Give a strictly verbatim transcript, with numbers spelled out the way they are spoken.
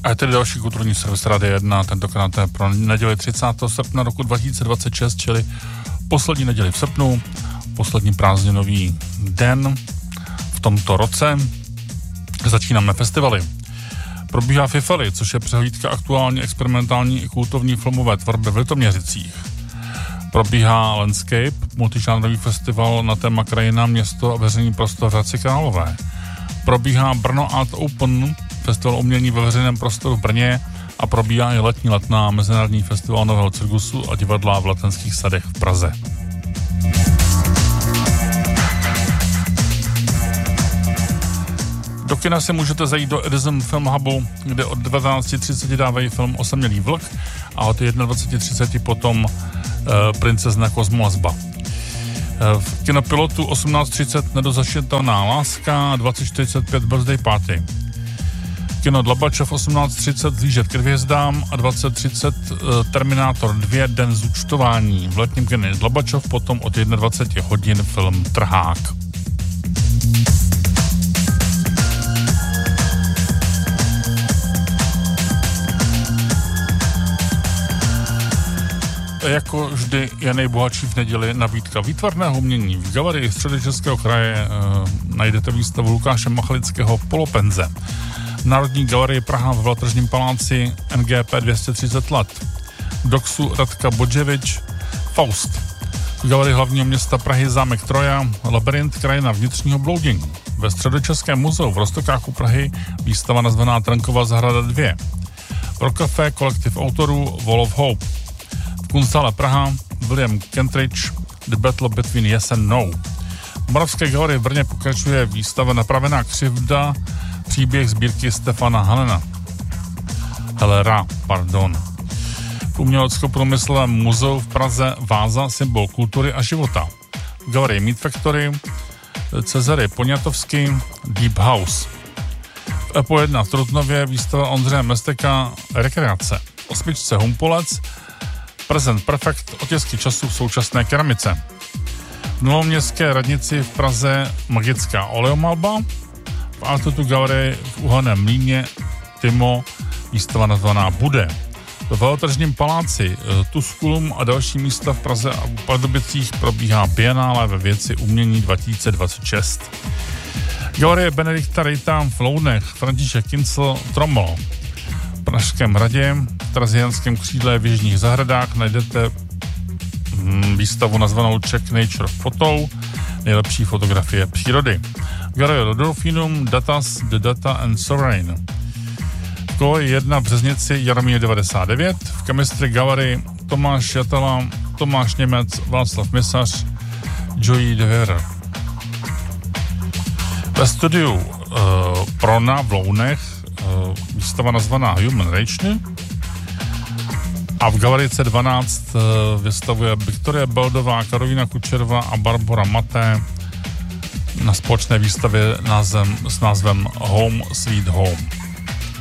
A je tedy další kulturní servis Rádia jedna, tentokrát je pro neděli třicátého srpna roku dva tisíce dvacet šest, čili poslední neděli v srpnu, poslední prázdninový den v tomto roce. Začínáme festivaly. Probíhá FIFALy, což je přehlídka aktuální experimentální i kultovní filmové tvorby v Litoměřicích. Probíhá Landscape, multižánrový festival na téma krajina, město a veřejný prostor v Hradci Králové. Probíhá Brno Art Open, festival umění ve veřejném prostoru v Brně, a probíhá i letní letná mezinárodní festival nového cirkusu a divadla v Letenských sadech v Praze. Do kina si můžete zajít do Edison Film Hubu, kde od devatenáct třicet dávají film Osamělý vlk a od dvacet jedna třicet potom e, Princezna Kozmolazba. E, v kinopilotu osmnáct třicet Nedozašitelná láska, dvacet čtyřicet pět Birthday Party. Kino Dlabačov osmnáct třicet Zlížet k hvězdám a dvacet třicet e, Terminátor dva Den zúčtování. V letním kině Dlabačov potom od dvacet jedna hodin film Trhák. Jako vždy je nejbohatší v neděli nabídka výtvarného umění. V galerii Středočeského kraje e, najdete výstavu Lukáše Machlického Polopenze. V Národní galerii Praha v Veletržním paláci N G P dvě stě třicet let. V Doxu Radka Bodževič Faust. V galerii hlavního města Prahy Zámek Troja Labyrint krajina vnitřního bloudění. Ve Středočeském muzeu v Roztokáku Prahy výstava nazvaná Trankova zahrada dva. Pro kafe kolektiv autorů Wall of Hope. Kunsthalle Praha, William Kentridge, The Battle Between Yes and No. V Moravské galerii v Brně pokračuje výstava Napravená křivda, příběh sbírky Stefana Halena. Helera, pardon. V Umělecko-průmyslovém muzeu v Praze Váza, symbol kultury a života. V galerii Meat Factory, Cezary Poniatovský, Deep House. V Epo jedna v Trutnově výstava Ondřeje Mesteka Rekreace. V osmičce Humpolec Present Perfect, otisky času v současné keramice. V Novoměstské radnici v Praze magická oleomalba. V Artutu galerii v Uhelném mlýně Timo výstava nazvaná Bude. Ve Veletržním paláci Tusculum a další místa v Praze a v Pardubicích probíhá Bienále ve věci umění dva tisíce dvacet šest. Galerie Benedikta Rejta v Lounech, František Kincl, Tromlo. V Pražském hradě, v Trazianském křídle v Jižních zahradách najdete hmm, výstavu nazvanou Czech Nature Photo, nejlepší fotografie přírody. V Galerii Rodolfinum Datas, The Data and Sovereign. V Koleji jedna v Březnici Jaromír devadesát devět, v Chemistry Gallery Tomáš Jatala, Tomáš Němec, Václav Misař, Joey Dever. Ve studiu uh, Prona v Lounech výstava nazvaná Human Ration a v galerii C dvanáct vystavuje Viktoria Beldová, Karolína Kučerová a Barbora Maté na společné výstavě názvem, s názvem Home Sweet Home.